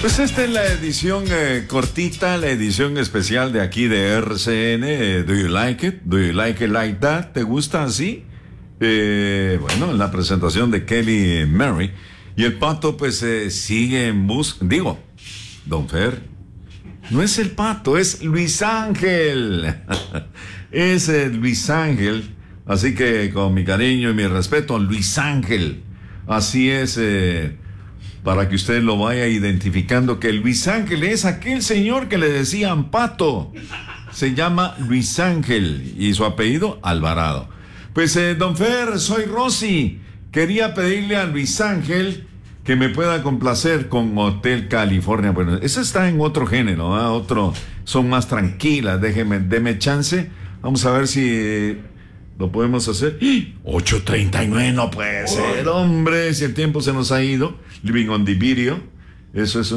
Pues esta es la edición cortita, la edición especial de aquí de RCN. ¿Do you like it? ¿Do you like it like that? ¿Te gusta así? Bueno, en la presentación de Kelly Mary. Y el Pato pues sigue en busca. Digo, Don Fer, no es el Pato, es Luis Ángel. Es Luis Ángel. Así que con mi cariño y mi respeto, Luis Ángel. Así es, para que usted lo vaya identificando, que Luis Ángel es aquel señor que le decían Pato. Se llama Luis Ángel y su apellido Alvarado. Pues, Don Fer, soy Rosy. Quería pedirle a Luis Ángel que me pueda complacer con Hotel California. Bueno, eso está en otro género, ¿eh? Son más tranquilas. Deme chance. Vamos a ver si lo podemos hacer. 8:39, no puede ser, hombre, si el tiempo se nos ha ido. Living on the Video. Eso es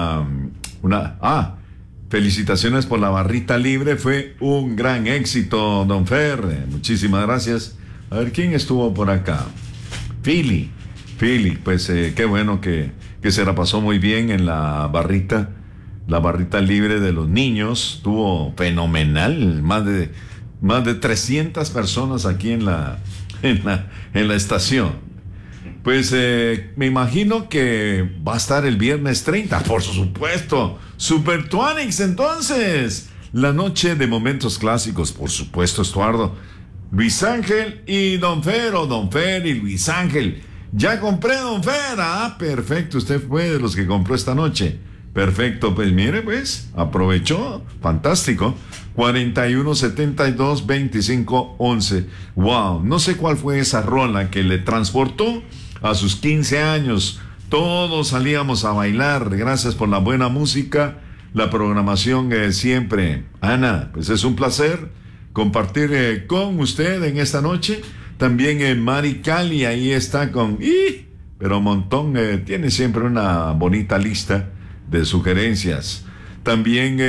felicitaciones por la barrita libre. Fue un gran éxito, Don Fer. Muchísimas gracias. A ver, ¿quién estuvo por acá? Philly, pues qué bueno que se la pasó muy bien en la barrita libre de los niños. Estuvo fenomenal. Más de 300 personas aquí en la estación. Pues me imagino que va a estar el viernes 30, por supuesto. Supertuanix, entonces. La noche de momentos clásicos, por supuesto, Estuardo. Luis Ángel y Don Fer, o Don Fer y Luis Ángel. Ya compré, Don Fer. Ah, perfecto, usted fue de los que compró esta noche. Perfecto, pues mire, pues, aprovechó. Fantástico. 4172-2511. Wow, no sé cuál fue esa rola que le transportó a sus 15 años. Todos salíamos a bailar. Gracias por la buena música, la programación siempre. Ana, pues es un placer compartir con usted en esta noche. También Mari Cali, ahí está con... pero un montón, tiene siempre una bonita lista de sugerencias. También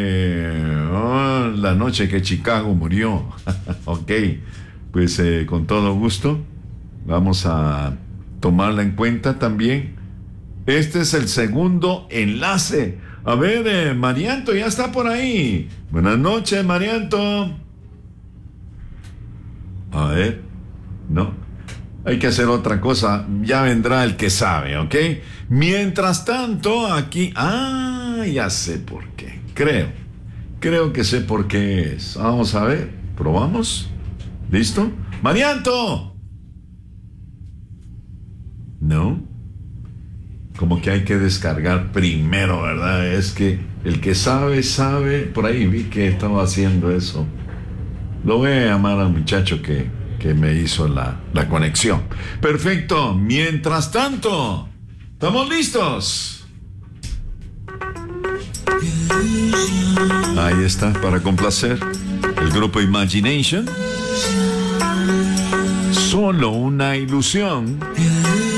la noche que Chicago murió. Ok, pues con todo gusto vamos a tomarla en cuenta también. Este es el segundo enlace. A ver, Marianto ya está por ahí. Buenas noches, Marianto. A ver, no, hay que hacer otra cosa. Ya vendrá el que sabe, ¿ok? Mientras tanto, aquí... ya sé por qué. Creo que sé por qué es. Vamos a ver, ¿probamos? ¿Listo? ¡Marianto! ¿No? Como que hay que descargar primero, ¿verdad? Es que el que sabe. Por ahí vi que estaba haciendo eso. Lo voy a llamar al muchacho que me hizo la conexión. Perfecto. Mientras tanto, ¿estamos listos? Ahí está, para complacer el grupo Imagination. Solo una ilusión.